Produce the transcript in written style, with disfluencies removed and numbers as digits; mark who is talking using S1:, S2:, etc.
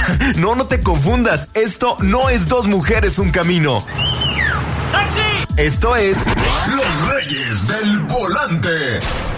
S1: No, no te confundas. Esto no es Dos Mujeres, un Camino. ¡Taxi! Esto es...
S2: Los Reyes del Volante.